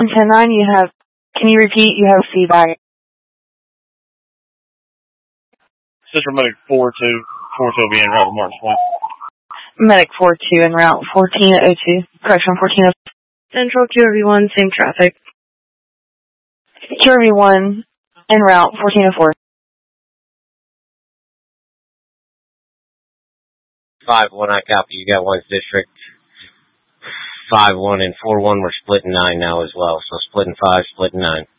10-9, you have, can you repeat? You have feedback. Central Medic 4-2 will be en route to Martin Point. Medic 4-2 en route 1402. Correction, 1402. Central QRV1, same traffic. QRV1 en route 1404. 5-1, I copy. You got 1's district. 5-1 and 4-1, we're splitting 9 now as well. So splitting 5, splitting 9.